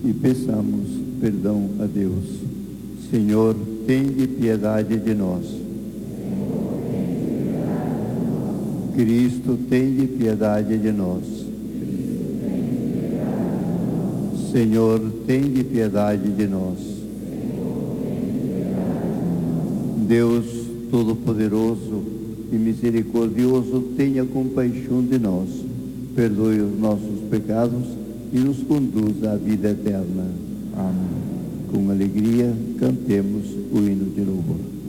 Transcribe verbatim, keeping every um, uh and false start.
e peçamos perdão a Deus. Senhor, tende piedade de nós. Cristo, tende piedade de nós. Senhor, tende piedade de nós. Deus Todo-Poderoso e Misericordioso, tenha compaixão de nós, perdoe os nossos pecados e nos conduza à vida eterna. Amém. Com alegria, cantemos o hino de louvor.